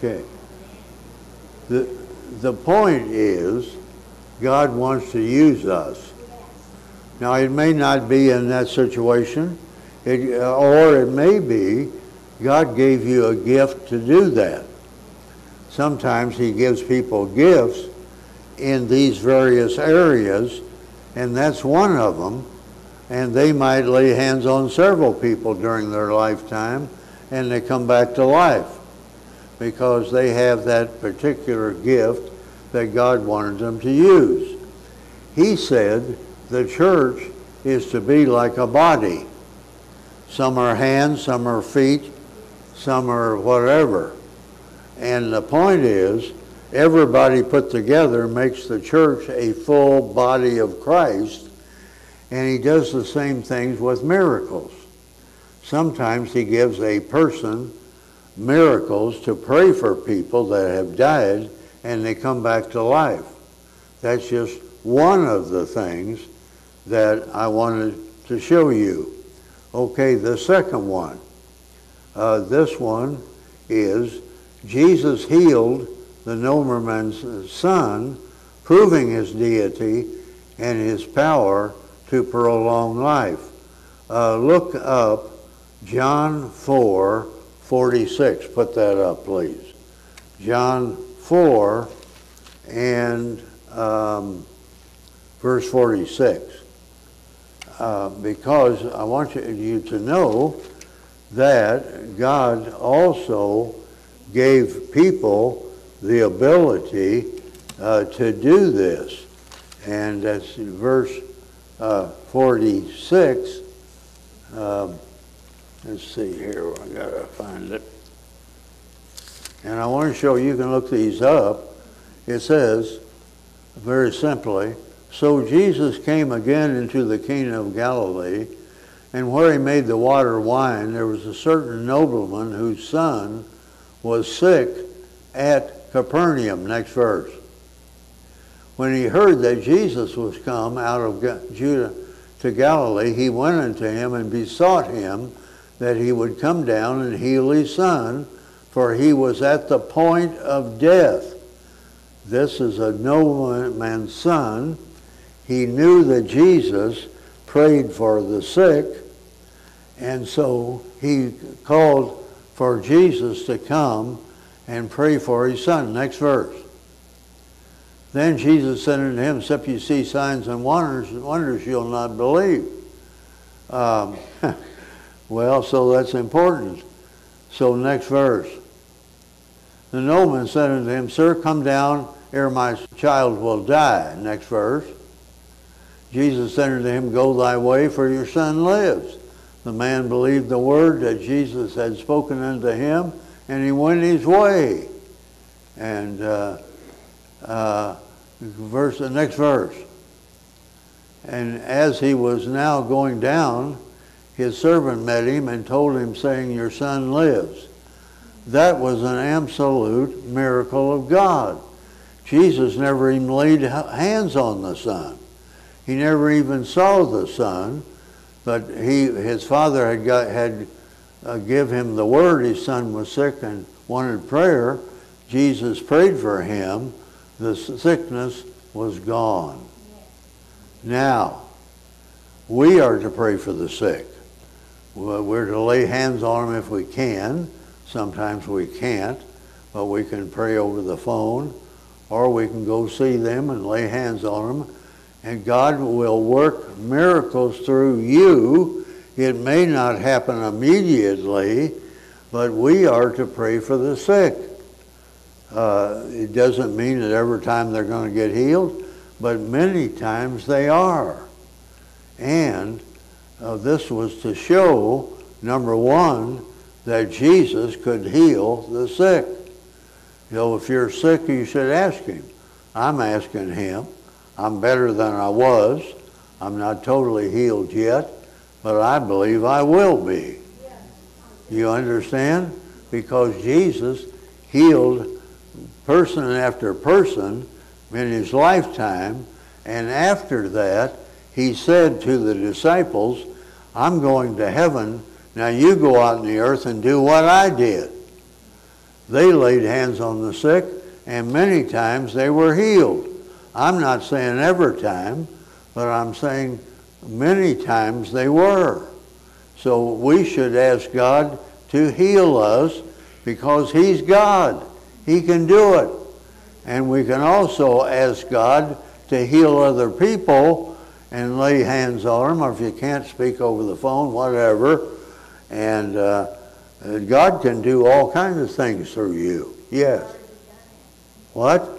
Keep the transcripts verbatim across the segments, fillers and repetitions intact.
Okay. The, the point is, God wants to use us. Now, it may not be in that situation, it, or it may be God gave you a gift to do that. Sometimes he gives people gifts in these various areas, and that's one of them. And they might lay hands on several people during their lifetime, and they come back to life because they have that particular gift that God wanted them to use. He said the church is to be like a body. Some are hands, some are feet, some are whatever. And the point is, everybody put together makes the church a full body of Christ, and he does the same things with miracles. Sometimes he gives a person miracles to pray for people that have died and they come back to life. That's just one of the things that I wanted to show you. Okay, the second one. Uh, this one is Jesus healed the nobleman's son, proving his deity and his power to prolong life. Uh, look up John four forty-six. Put that up, please. John four and um, verse forty-six. Uh, because I want you, you to know that God also gave people the ability uh, to do this. And that's verse uh, forty-six. Um, let's see here, I gotta find it. And I want to show you, you can look these up. It says, very simply, so Jesus came again into the Cana of Galilee, and where he made the water wine, there was a certain nobleman whose son was sick at Capernaum. Next verse. When he heard that Jesus was come out of Judah to Galilee, he went unto him and besought him that he would come down and heal his son, for he was at the point of death. This is a nobleman's son. He knew that Jesus prayed for the sick, and so he called for Jesus to come and pray for his son. Next verse. Then Jesus said unto him, except you see signs and wonders, wonders you'll not believe. Um, well, so that's important. So next verse. The nobleman said unto him, Sir, come down, ere my child will die. Next verse. Jesus said unto him, Go thy way, for your son lives. The man believed the word that Jesus had spoken unto him, and he went his way. And uh, uh, verse, the next verse. And as he was now going down, his servant met him and told him, saying, Your son lives. That was an absolute miracle of God. Jesus never even laid hands on the son. He never even saw the son, but he, his father had got, had uh, give him the word. His son was sick and wanted prayer. Jesus prayed for him. The sickness was gone. Now, we are to pray for the sick. We're to lay hands on them if we can. Sometimes we can't, but we can pray over the phone, or we can go see them and lay hands on them. And God will work miracles through you. It may not happen immediately, but we are to pray for the sick. Uh, it doesn't mean that every time they're going to get healed, but many times they are. And uh, this was to show, number one, that Jesus could heal the sick. You know, if you're sick, you should ask him. I'm asking him. I'm better than I was. I'm not totally healed yet, but I believe I will be. You understand? Because Jesus healed person after person in his lifetime, and after that, he said to the disciples, I'm going to heaven, now you go out in the earth and do what I did. they laid hands on the sick, and many times they were healed. I'm not saying every time, but I'm saying many times they were. So we should ask God to heal us because He's God. He can do it. And we can also ask God to heal other people and lay hands on them, or if you can't speak over the phone, whatever. And uh, God can do all kinds of things through you. Yes. What?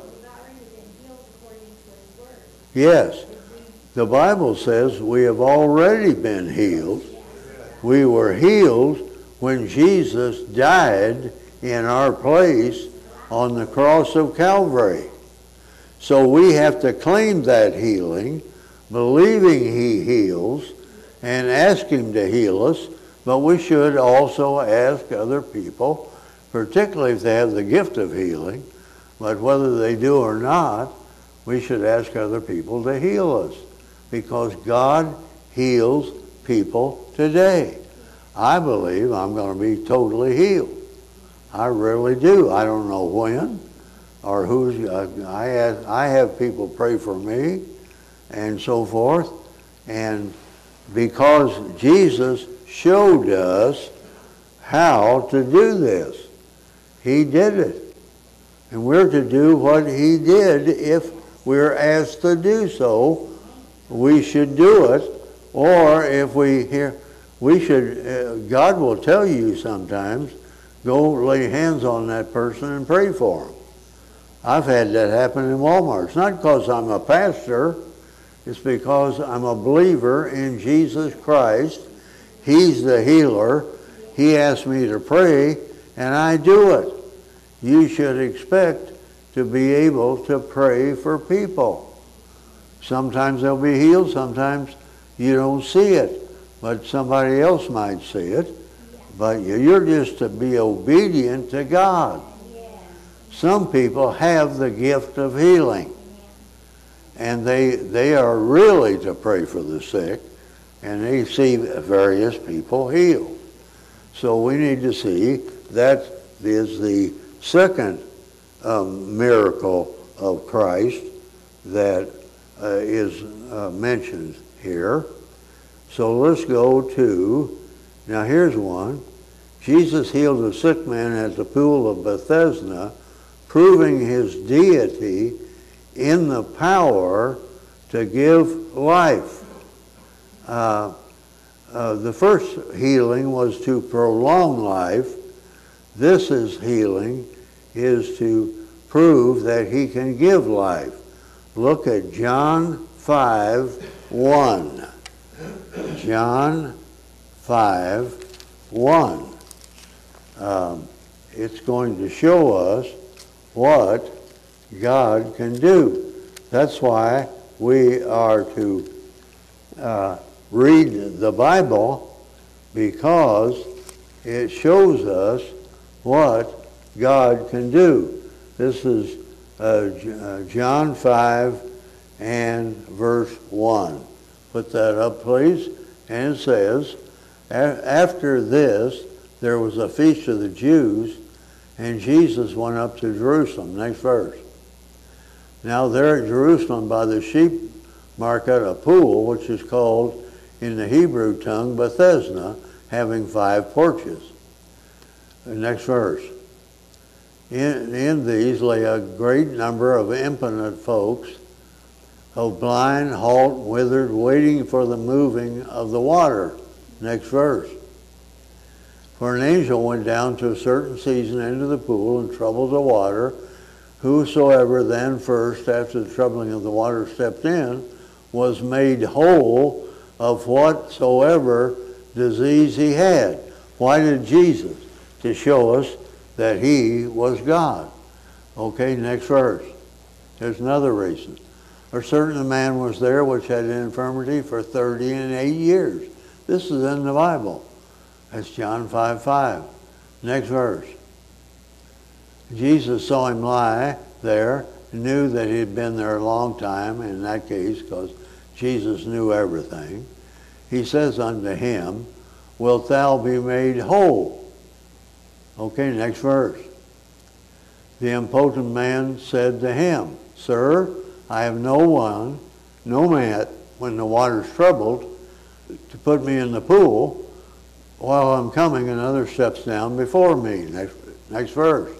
Yes. The Bible says we have already been healed. We were healed when Jesus died in our place on the cross of Calvary. So we have to claim that healing, believing He heals, and ask Him to heal us. But we should also ask other people, particularly if they have the gift of healing, but whether they do or not, we should ask other people to heal us, because God heals people today. I believe I'm going to be totally healed. I really do. I don't know when or who's. Uh, I have, I have people pray for me and so forth, and because Jesus showed us how to do this, He did it, and we're to do what He did. If we're asked to do so, we should do it. Or if we hear, we should, uh, God will tell you sometimes, go lay hands on that person and pray for them. I've had that happen in Walmart. It's not because I'm a pastor. It's because I'm a believer in Jesus Christ. He's the healer. He asked me to pray, and I do it. You should expect to be able to pray for people. Sometimes they'll be healed, sometimes you don't see it, but somebody else might see it. But you're just to be obedient to God. Some people have the gift of healing, and they, they are really to pray for the sick, and they see various people healed. So we need to see that is the second um, miracle of Christ that uh, is uh, mentioned here. So let's go to, now here's one. Jesus healed a sick man at the pool of Bethesda, proving His deity in the power to give life. Uh, uh, the first healing was to prolong life. This is healing is to prove that He can give life. Look at John five one. John five one. Um, it's going to show us what God can do. That's why we are to uh, read the Bible, because it shows us what God can do. This is uh, John five and verse one. Put that up, please. And it says, after this, there was a feast of the Jews, and Jesus went up to Jerusalem. Next verse. Now there at Jerusalem by the sheep market, a pool, which is called in the Hebrew tongue Bethesda, having five porches. The next verse. In, in these lay a great number of impotent folks, of blind, halt, withered, waiting for the moving of the water. Next verse. For an angel went down to a certain season into the pool and troubled the water. Whosoever then first, after the troubling of the water, stepped in, was made whole of whatsoever disease he had. Why did Jesus? To show us that He was God. Okay, next verse. There's another reason. A certain man was there which had an infirmity for thirty and eight years. This is in the Bible. That's John five five. Next verse. Jesus saw him lie there, knew that he had been there a long time, in that case, because Jesus knew everything. He says unto him, wilt thou be made whole? Okay, next verse. The impotent man said to him, Sir, I have no one, no man, when the water's troubled, to put me in the pool. While I'm coming, another steps down before me. Next, next verse.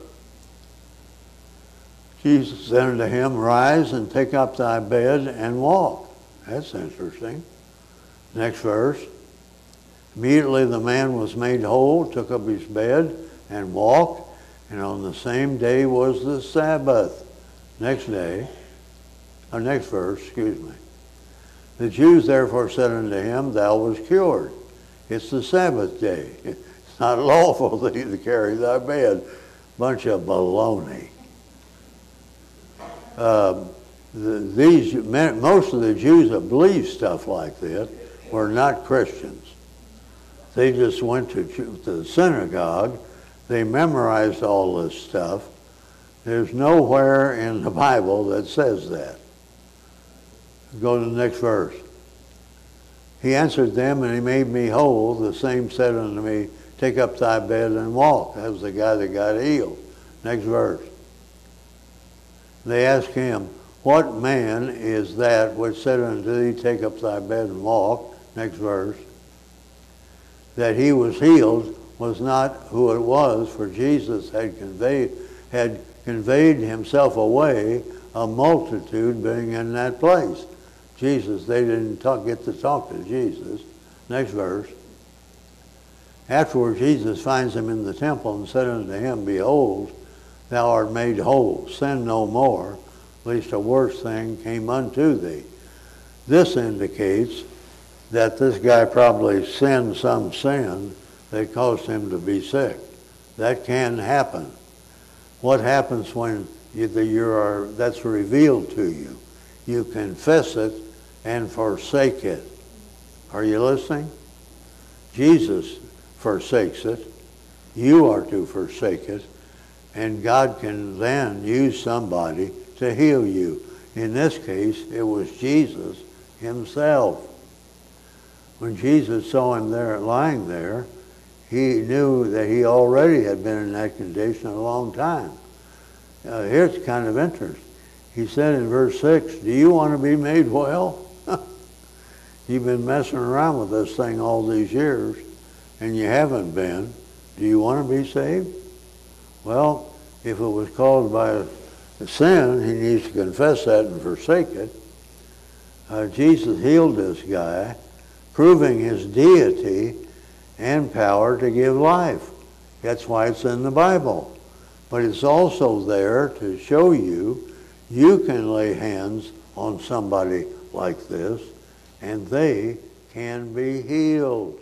Jesus said unto him, Rise and take up thy bed and walk. That's interesting. Next verse. Immediately the man was made whole, took up his bed and walked, and on the same day was the Sabbath. Next day, or next verse, excuse me. The Jews therefore said unto him, Thou wast cured. It's the Sabbath day. It's not lawful for thee to carry thy bed. Bunch of baloney. Uh, the, these most of the Jews that believe stuff like this were not Christians. They just went to, to the synagogue. They memorized all this stuff. There's nowhere in the Bible that says that. Go to the next verse. He answered them, and he made me whole. The same said unto me, Take up thy bed and walk. That was the guy that got healed. Next verse. They asked him, What man is that which said unto thee, Take up thy bed and walk? Next verse. That he was healed was not who it was, for Jesus had conveyed, had conveyed himself away, a multitude being in that place. Jesus, they didn't talk, get to talk to Jesus. Next verse. Afterward, Jesus finds him in the temple and said unto him, Behold, thou art made whole. Sin no more, lest a worse thing came unto thee. This indicates that this guy probably sinned some sin that caused him to be sick. That can happen. What happens when you, you are, that's revealed to you? You confess it and forsake it. Are you listening? Jesus forsakes it. You are to forsake it. And God can then use somebody to heal you. In this case, it was Jesus himself. When Jesus saw him there lying there, he knew that he already had been in that condition a long time. Uh, here's kind of interesting. He said in verse six, do you want to be made well? You've been messing around with this thing all these years, and you haven't been. Do you want to be saved? Well, if it was caused by a sin, he needs to confess that and forsake it. Uh, Jesus healed this guy, proving his deity and power to give life. That's why it's in the Bible. But it's also there to show you you can lay hands on somebody like this and they can be healed.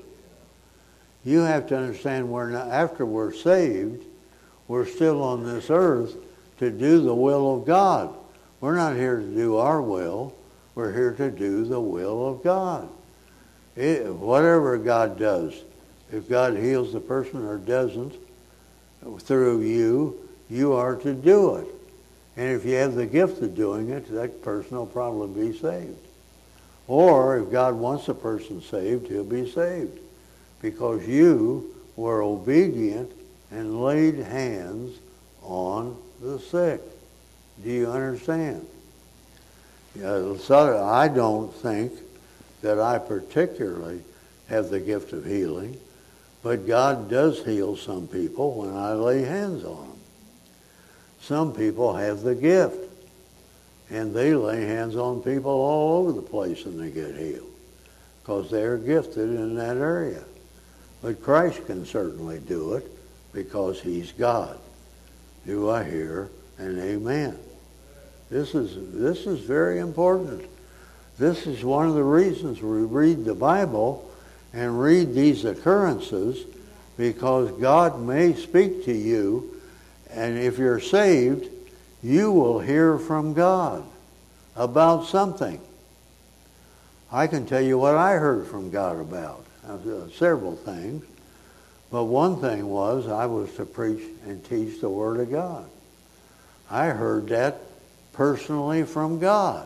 You have to understand we're not, after we're saved, we're still on this earth to do the will of God. We're not here to do our will. We're here to do the will of God. It, whatever God does, if God heals the person or doesn't, through you, you are to do it. And if you have the gift of doing it, that person will probably be saved. Or if God wants a person saved, he'll be saved. Because you were obedient and laid hands on the sick. Do you understand? Yeah, so I don't think that I particularly have the gift of healing, but God does heal some people when I lay hands on them. Some people have the gift, and they lay hands on people all over the place and they get healed because they're gifted in that area. But Christ can certainly do it because he's God. Do I hear an amen? This is, this is very important. This is one of the reasons we read the Bible and read these occurrences, because God may speak to you, and if you're saved, you will hear from God about something. I can tell you what I heard from God about, uh, several things, but one thing was I was to preach and teach the Word of God. I heard that personally from God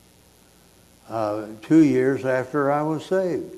uh, two years after I was saved.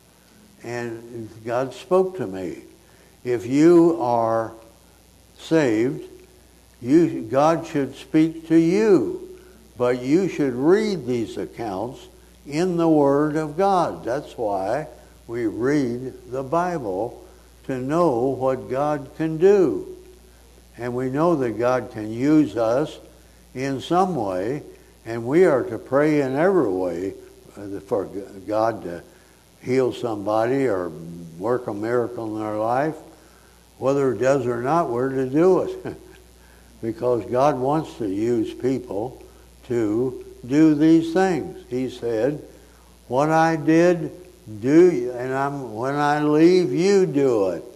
And God spoke to me. If you are saved You, God should speak to you, but you should read these accounts in the Word of God. That's why we read the Bible, to know what God can do. And we know that God can use us in some way, and we are to pray in every way for God to heal somebody or work a miracle in their life. Whether it does or not, we're to do it. Because God wants to use people to do these things. He said, what I did, do you, and I'm, when I leave, you do it.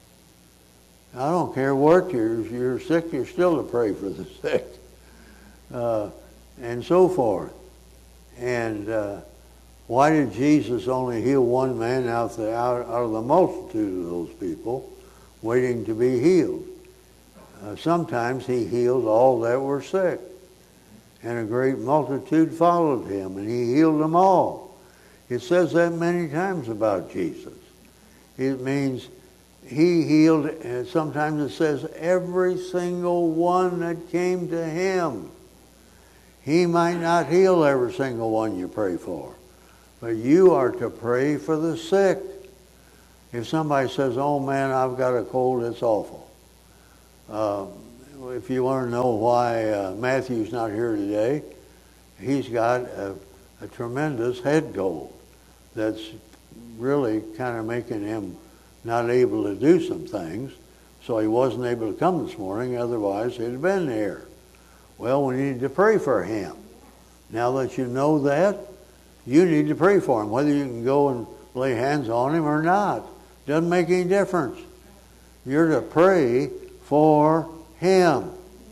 I don't care what you're, you're sick, you're still to pray for the sick. Uh, and so forth. And uh, why did Jesus only heal one man out, the, out, out of the multitude of those people waiting to be healed? Uh, sometimes he healed all that were sick. And a great multitude followed him, and he healed them all. It says that many times about Jesus. It means he healed, and sometimes it says every single one that came to him. He might not heal every single one you pray for, but you are to pray for the sick. If somebody says, oh man, I've got a cold, it's awful. Uh, if you want to know why uh, Matthew's not here today, he's got a, a tremendous head cold that's really kind of making him not able to do some things. So he wasn't able to come this morning, otherwise he'd have been here. Well, we need to pray for him. Now that you know that, you need to pray for him. Whether you can go and lay hands on him or not, doesn't make any difference. You're to pray for him.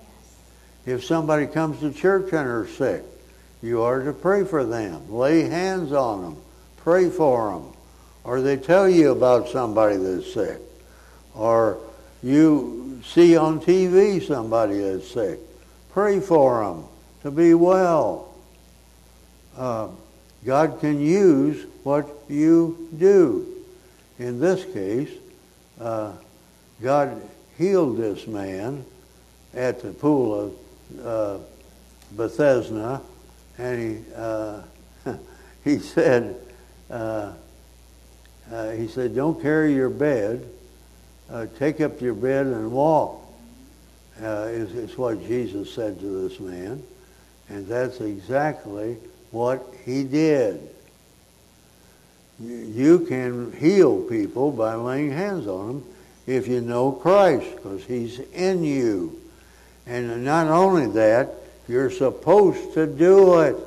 If somebody comes to church and are sick, you are to pray for them. Lay hands on them. Pray for them. Or they tell you about somebody that's sick. Or you see on T V somebody that's sick. Pray for them to be well. Uh, God can use what you do. In this case, uh, God healed this man at the pool of uh, Bethesda, and he uh, he said uh, uh, he said, "Don't carry your bed. Uh, take up your bed and walk." Uh, is, is what Jesus said to this man, and that's exactly what he did. You can heal people by laying hands on them if you know Christ, because he's in you. And not only that, you're supposed to do it.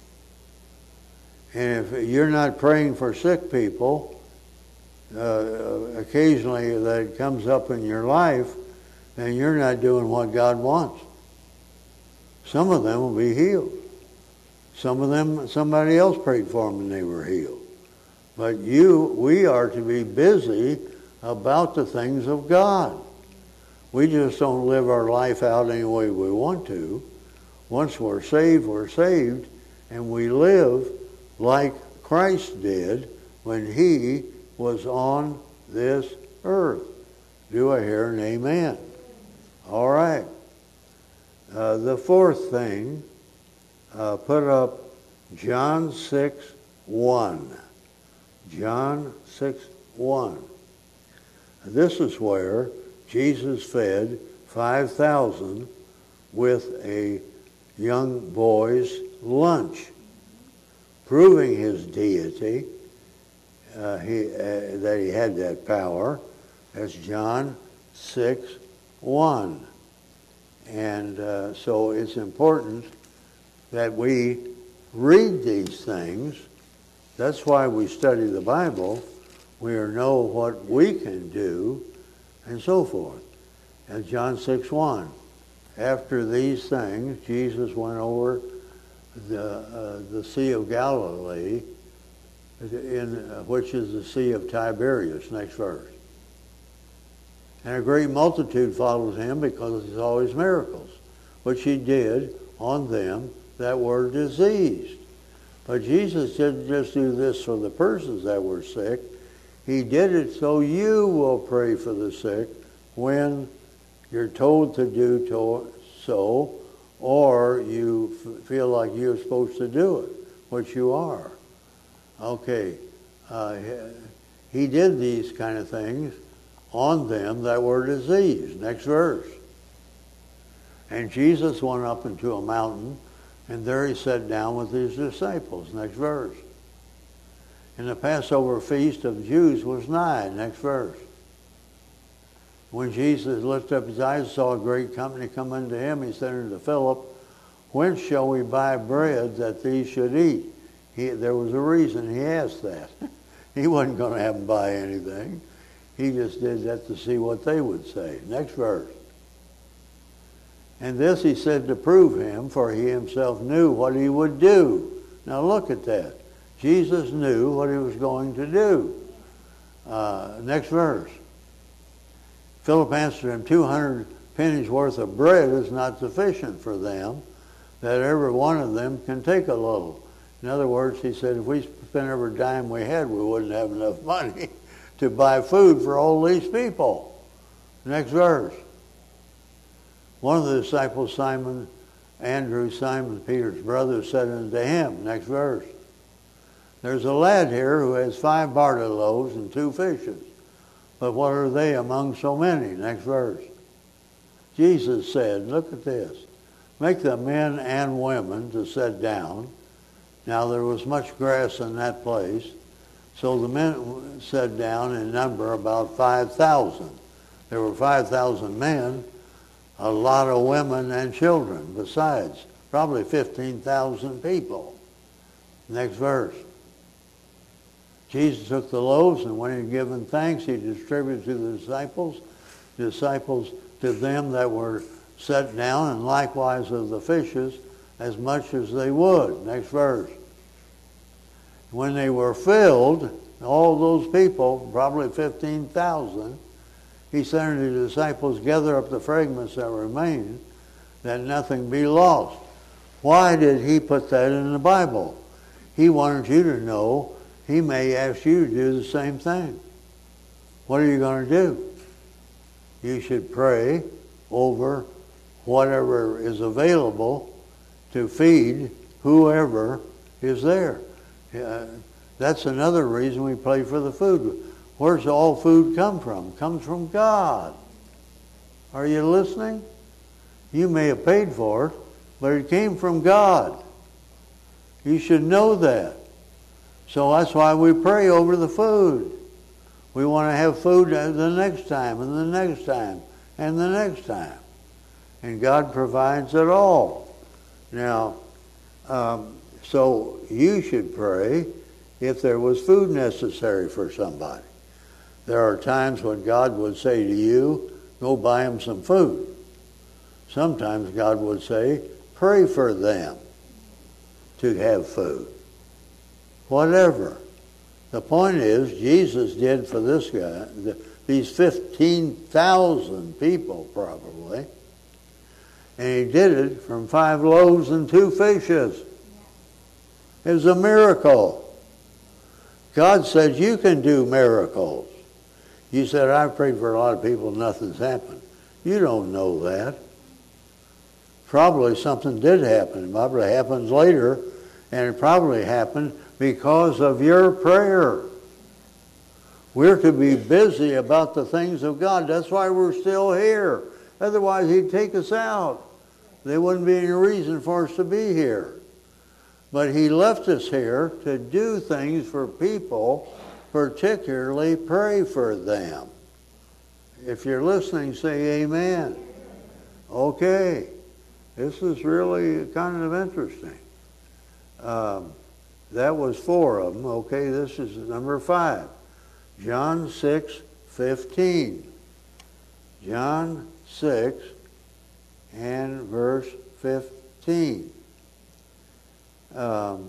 And if you're not praying for sick people, uh, occasionally that comes up in your life, then you're not doing what God wants. Some of them will be healed. Some of them, somebody else prayed for them and they were healed. But you, we are to be busy about the things of God. We just don't live our life out any way we want to. Once we're saved, we're saved, and we live like Christ did when he was on this earth. Do I hear an amen? All right. Uh, the fourth thing, uh, put up John six one. John six one. This is where Jesus fed five thousand with a young boy's lunch, proving his deity, uh, he, uh, that he had that power. That's John six one. And uh, so it's important that we read these things. That's why we study the Bible. We know what we can do and so forth. And John six one. After these things, Jesus went over the, uh, the Sea of Galilee, in, uh, which is the Sea of Tiberias, next verse. And a great multitude followed him because he saw his miracles, which he did on them that were diseased. But Jesus didn't just do this for the persons that were sick. He did it so you will pray for the sick when you're told to do to, so, or you f- feel like you're supposed to do it, which you are. Okay, uh, he did these kind of things on them that were diseased. Next verse. And Jesus went up into a mountain, and there he sat down with his disciples. Next verse. And the Passover feast of the Jews was nigh. Next verse. When Jesus lifted up his eyes, saw a great company come unto him, he said unto Philip, whence shall we buy bread that these should eat? He, there was a reason he asked that. He wasn't going to have them buy anything. He just did that to see what they would say. Next verse. And this he said to prove him, for he himself knew what he would do. Now look at that. Jesus knew what he was going to do. Uh, next verse. Philip answered him, two hundred pennies worth of bread is not sufficient for them, that every one of them can take a little. In other words, he said, if we spent every dime we had, we wouldn't have enough money to buy food for all these people. Next verse. One of the disciples, Simon, Andrew, Simon Peter's brother, said unto him, next verse, there's a lad here who has five barley loaves and two fishes. But what are they among so many? Next verse. Jesus said, look at this, make the men and women to sit down. Now there was much grass in that place, so the men sat down in number about five thousand. There were five thousand men, a lot of women and children besides, probably fifteen thousand people. Next verse. Jesus took the loaves, and when he had given thanks, he distributed to the disciples, disciples to them that were set down, and likewise of the fishes, as much as they would. Next verse. When they were filled, all those people, probably fifteen thousand, he said unto the disciples, gather up the fragments that remain, that nothing be lost. Why did he put that in the Bible? He wanted you to know he may ask you to do the same thing. What are you going to do? You should pray over whatever is available to feed whoever is there. Uh, that's another reason we pray for the food. Where's all food come from? It comes from God. Are you listening? You may have paid for it, but it came from God. You should know that. So that's why we pray over the food. We want to have food the next time and the next time and the next time. And God provides it all. Now, um, so you should pray if there was food necessary for somebody. There are times when God would say to you, go buy them some food. Sometimes God would say, pray for them to have food. Whatever. The point is, Jesus did for this guy, the, these fifteen thousand people probably, and he did it from five loaves and two fishes. It was a miracle. God said, you can do miracles. You said, I've prayed for a lot of people, nothing's happened. You don't know that. Probably something did happen. It probably happens later, and it probably happened because of your prayer. We're to be busy about the things of God. That's why we're still here. Otherwise, he'd take us out. There wouldn't be any reason for us to be here. But he left us here to do things for people, particularly pray for them. If you're listening, say amen. Okay. This is really kind of interesting. Um, that was four of them. Okay, this is number five. John six fifteen. John six and verse fifteen. Um,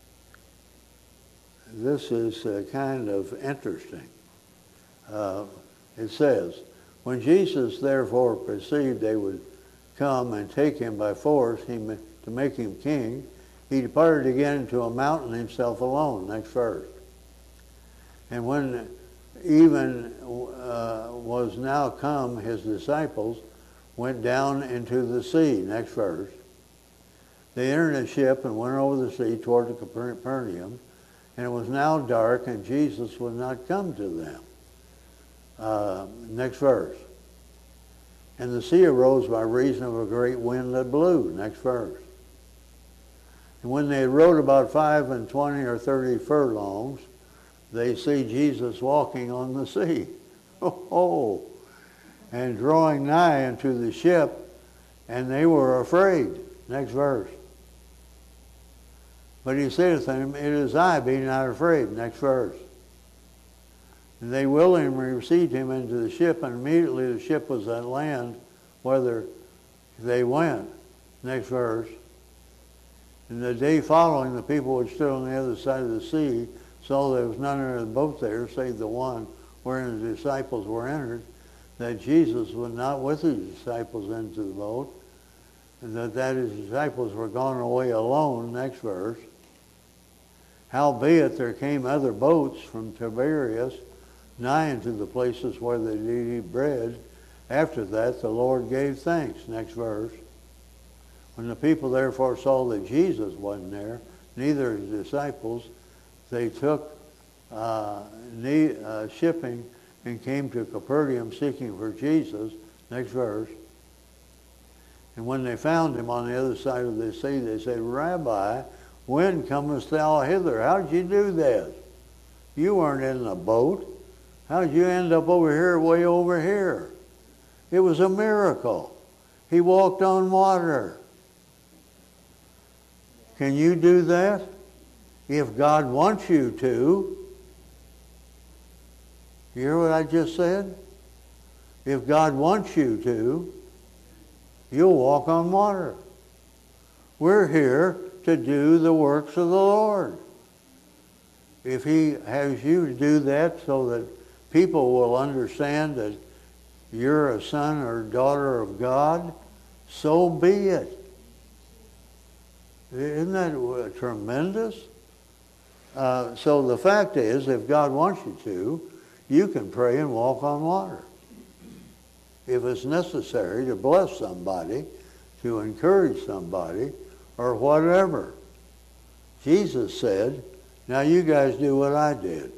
this is uh, kind of interesting. Uh, it says, when Jesus therefore perceived they would come and take him by force he, to make him king, he departed again into a mountain himself alone. Next verse. And when even uh, was now come his disciples, went down into the sea. Next verse. They entered a ship and went over the sea toward the Capernaum, and it was now dark, and Jesus would not come to them. Uh, next verse. And the sea arose by reason of a great wind that blew. Next verse. And when they had rowed about five and twenty or thirty furlongs, they see Jesus walking on the sea. Oh, and drawing nigh unto the ship, and they were afraid. Next verse. But he saith unto them, it is I, be not afraid. Next verse. And they willingly received him into the ship, and immediately the ship was at land, whither they went. Next verse. And the day following, the people which stood on the other side of the sea saw there was none in the boat there, save the one wherein the disciples were entered, that Jesus was not with his disciples into the boat, and that, that his disciples were gone away alone. Next verse. Howbeit there came other boats from Tiberias nigh unto the places where they did eat bread. After that the Lord gave thanks. Next verse. When the people therefore saw that Jesus wasn't there, neither his disciples, they took uh, ne- uh, shipping and came to Capernaum seeking for Jesus. Next verse. And when they found him on the other side of the sea, they said, Rabbi, when comest thou hither? How did you do this? You weren't in the boat. How did you end up over here, way over here? It was a miracle. He walked on water. Can you do that? If God wants you to. You hear what I just said? If God wants you to, you'll walk on water. We're here to do the works of the Lord. If he has you do that so that people will understand that you're a son or daughter of God, so be it. Isn't that tremendous? Uh, so the fact is, if God wants you to, you can pray and walk on water. If it's necessary to bless somebody, to encourage somebody, or whatever. Jesus said, now you guys do what I did.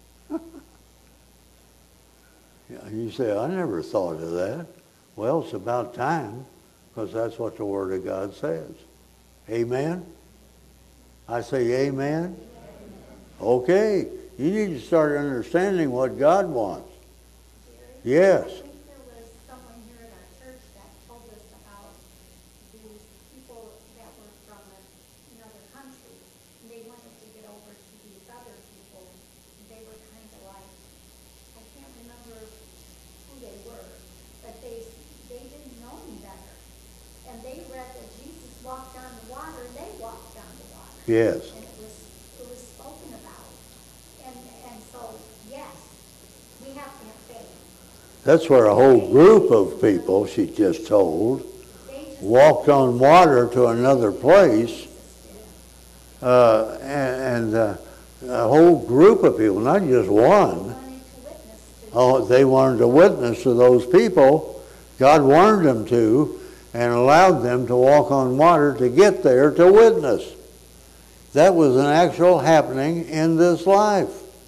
You say, I never thought of that. Well, it's about time, because that's what the Word of God says. Amen? I say amen? Okay. You need to start understanding what God wants. Yes. Yes. And it was, it was spoken about. And, and so, yes, we have to have faith. That's where a whole group of people, she just told, walked on water to another place. Uh, and and uh, a whole group of people, not just one. Oh, they wanted to witness to those people. God warned them to and allowed them to walk on water to get there to witness. That was an actual happening in this life.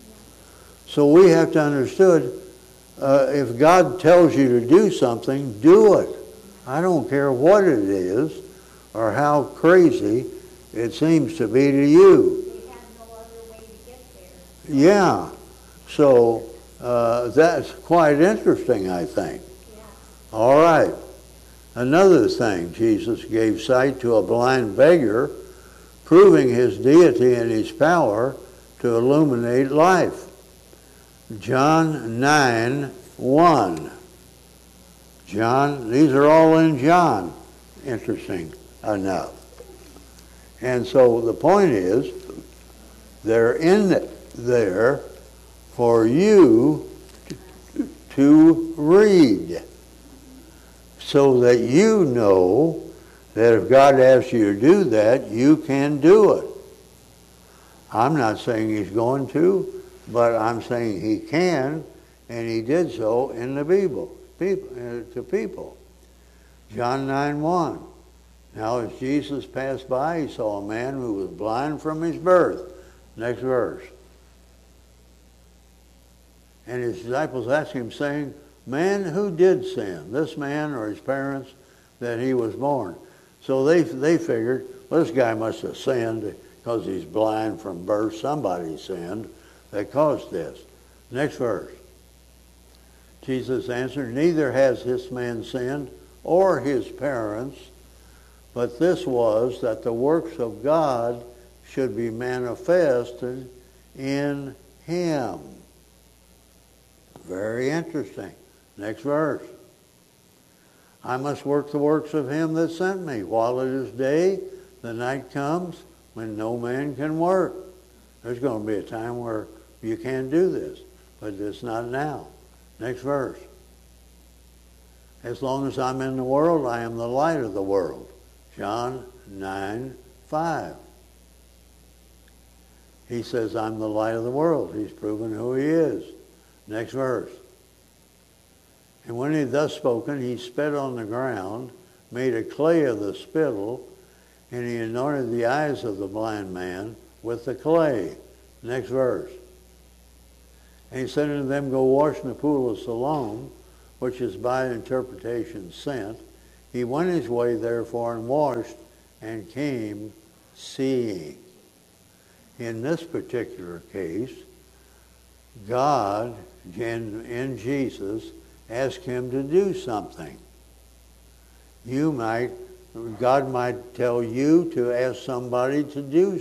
So we have to understand, uh, if God tells you to do something, do it. I don't care what it is or how crazy it seems to be to you. They had no other way to get there. Yeah. So uh, that's quite interesting, I think. Yeah. All right. Another thing, Jesus gave sight to a blind beggar, proving his deity and his power to illuminate life. John nine one. John, these are all in John, interesting enough. And so the point is, they're in there for you to, to read, so that you know that if God asks you to do that, you can do it. I'm not saying he's going to, but I'm saying he can, and he did so in the Bible, people, uh, to people. John nine one. Now as Jesus passed by, he saw a man who was blind from his birth. Next verse. And his disciples asked him, saying, man, who did sin, this man or his parents, that he was born? So they they figured, well, this guy must have sinned because he's blind from birth. Somebody sinned that caused this. Next verse. Jesus answered, neither has this man sinned or his parents, but this was that the works of God should be manifested in him. Very interesting. Next verse. I must work the works of him that sent me. While it is day, the night comes when no man can work. There's going to be a time where you can't do this, but it's not now. Next verse. As long as I'm in the world, I am the light of the world. John nine five. He says, I'm the light of the world. He's proven who he is. Next verse. And when he had thus spoken, he spit on the ground, made a clay of the spittle, and he anointed the eyes of the blind man with the clay. Next verse. And he said unto them, go wash in the pool of Siloam, which is by interpretation sent. He went his way therefore and washed and came seeing. In this particular case, God, in, in Jesus, asked him to do something. You might, God might tell you to ask somebody to do